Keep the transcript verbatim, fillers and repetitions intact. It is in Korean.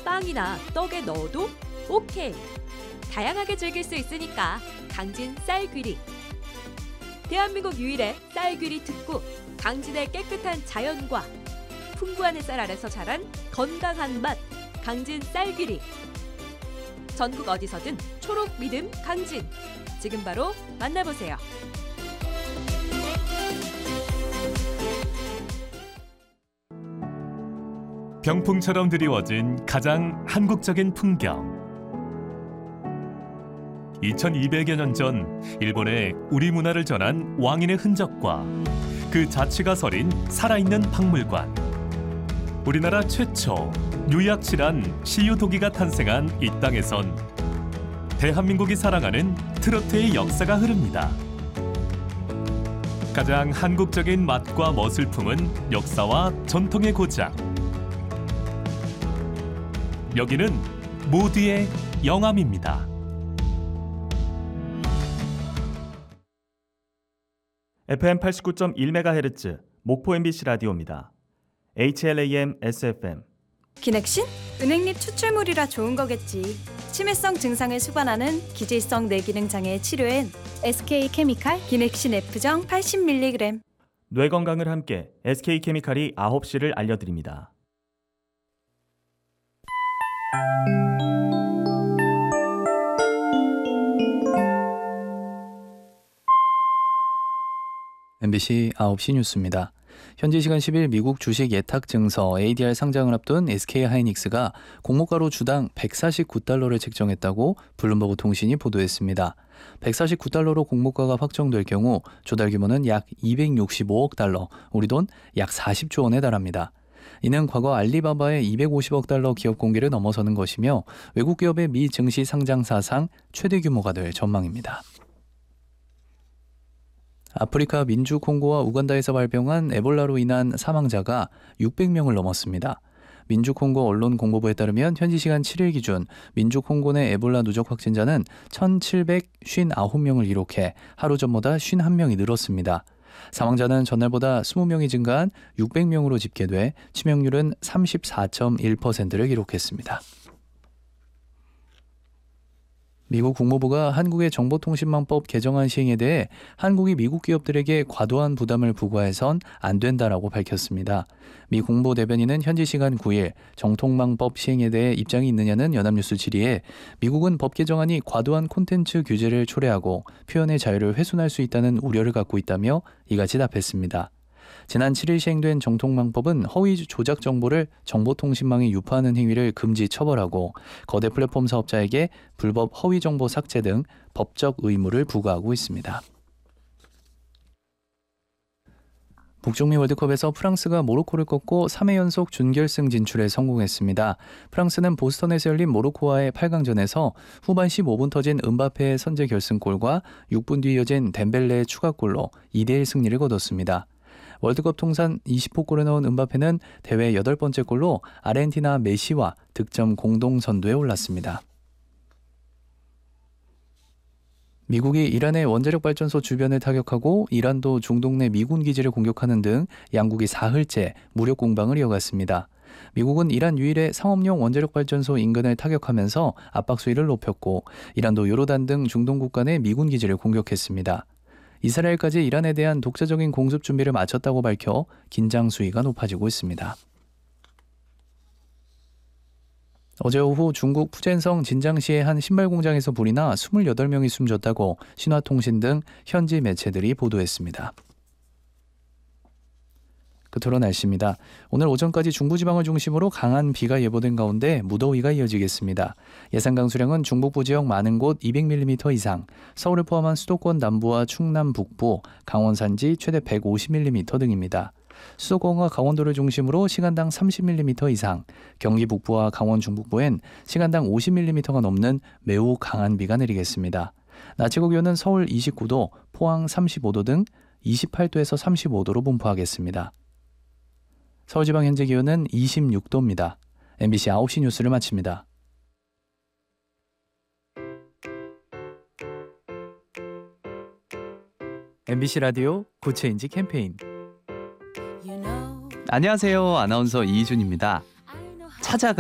빵이나 떡에 넣어도 오케이. 다양하게 즐길 수 있으니까 강진 쌀귀리. 대한민국 유일의 쌀귀리 특구, 강진의 깨끗한 자연과 풍부한 햇살 아래서 자란 건강한 맛, 강진 쌀귀리. 전국 어디서든 초록 믿음 강진. 지금 바로 만나보세요. 병풍처럼 드리워진 가장 한국적인 풍경. 이천이백여 년 전 일본에 우리 문화를 전한 왕인의 흔적과 그 자취가 서린 살아있는 박물관. 우리나라 최초 유약실한 시유도기가 탄생한 이 땅에선 대한민국이 사랑하는 트로트의 역사가 흐릅니다. 가장 한국적인 맛과 멋을 품은 역사와 전통의 고장. 여기는 모두의 영암입니다. 에프엠 팔십구 점 일 메가헤르츠 목포 엠비씨 라디오입니다. 에이치엘에이엠 에스에프엠. 기넥신? 은행잎 추출물이라 좋은 거겠지. 치매성 증상을 수반하는 기질성 뇌기능 장애의 치료엔 에스케이케미칼 기넥신 F정 팔십 밀리그램. 뇌 건강을 함께 에스케이케미칼이 아홉 시를 알려드립니다. 엠비씨 아홉 시 뉴스입니다. 현지 시간 십 일 미국 주식 예탁 증서 에이디알 상장을 앞둔 에스케이하이닉스가 공모가로 주당 백사십구 달러를 책정했다고 블룸버그 통신이 보도했습니다. 백사십구 달러로 공모가가 확정될 경우 조달 규모는 약 이백육십오억 달러, 우리 돈 약 사십조 원에 달합니다. 이는 과거 알리바바의 이백오십억 달러 기업 공개를 넘어서는 것이며 외국 기업의 미 증시 상장 사상 최대 규모가 될 전망입니다. 아프리카 민주 콩고와 우간다에서 발병한 에볼라로 인한 사망자가 육백 명을 넘었습니다. 민주 콩고 언론 공보부에 따르면 현지 시간 칠 일 기준 민주 콩고 내 에볼라 누적 확진자는 천칠백오십구 명을 기록해 하루 전보다 오십일 명이 늘었습니다. 사망자는 전날보다 이십 명이 증가한 육백 명으로 집계돼 치명률은 삼십사 점 일 퍼센트를 기록했습니다. 미국 국무부가 한국의 정보통신망법 개정안 시행에 대해 한국이 미국 기업들에게 과도한 부담을 부과해선 안 된다라고 밝혔습니다. 미 국무부 대변인은 현지 시간 구 일 정통망법 시행에 대해 입장이 있느냐는 연합뉴스 질의에 미국은 법 개정안이 과도한 콘텐츠 규제를 초래하고 표현의 자유를 훼손할 수 있다는 우려를 갖고 있다며 이같이 답했습니다. 지난 칠 일 시행된 정통망법은 허위 조작 정보를 정보통신망에 유포하는 행위를 금지 처벌하고 거대 플랫폼 사업자에게 불법 허위 정보 삭제 등 법적 의무를 부과하고 있습니다. 북중미 월드컵에서 프랑스가 모로코를 꺾고 삼 회 연속 준결승 진출에 성공했습니다. 프랑스는 보스턴에서 열린 모로코와의 팔 강전에서 후반 십오 분 터진 음바페의 선제 결승골과 육 분 뒤 이어진 덴벨레의 추가골로 이 대 일 승리를 거뒀습니다. 월드컵 통산 이십 호 골을 넣은 음바페는 대회 여덟 번째 골로 아르헨티나 메시와 득점 공동 선두에 올랐습니다. 미국이 이란의 원자력 발전소 주변을 타격하고 이란도 중동 내 미군 기지를 공격하는 등 양국이 사흘째 무력 공방을 이어갔습니다. 미국은 이란 유일의 상업용 원자력 발전소 인근을 타격하면서 압박 수위를 높였고 이란도 요르단 등 중동 국가 내 미군 기지를 공격했습니다. 이스라엘까지 이란에 대한 독자적인 공습 준비를 마쳤다고 밝혀 긴장 수위가 높아지고 있습니다. 어제 오후 중국 푸젠성 진장시의 한 신발 공장에서 불이 나 이십팔 명이 숨졌다고 신화통신 등 현지 매체들이 보도했습니다. 끝으로 날씨입니다. 오늘 오전까지 중부지방을 중심으로 강한 비가 예보된 가운데 무더위가 이어지겠습니다. 예상 강수량은 중북부 지역 많은 곳 이백 밀리미터 이상, 서울을 포함한 수도권 남부와 충남 북부, 강원 산지 최대 백오십 밀리미터 등입니다. 수도권과 강원도를 중심으로 시간당 삼십 밀리미터 이상, 경기 북부와 강원 중북부엔 시간당 오십 밀리미터가 넘는 매우 강한 비가 내리겠습니다. 낮 최고 기온은 서울 이십구 도, 포항 삼십오 도 등 이십팔 도에서 삼십오 도로 분포하겠습니다. 서울지방 현재 기온은 이십육 도입니다. 엠비씨 아홉 시 뉴스를 마칩니다. 엠비씨 라디오 구체인지 캠페인. 안녕하세요. 아나운서 이희준입니다. 찾아가